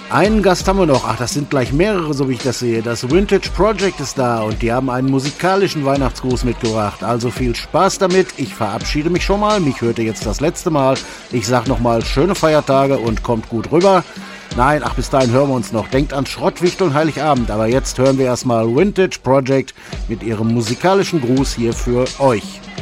Einen Gast haben wir noch. Ach, das sind gleich mehrere, so wie ich das sehe. Das Vintage Project ist da und die haben einen musikalischen Weihnachtsgruß mitgebracht. Also viel Spaß damit. Ich verabschiede mich schon mal. Mich hört ihr jetzt das letzte Mal. Ich sag nochmal schöne Feiertage und kommt gut rüber. Nein, ach, bis dahin hören wir uns noch. Denkt an Schrottwichtel und Heiligabend. Aber jetzt hören wir erstmal Vintage Project mit ihrem musikalischen Gruß hier für euch.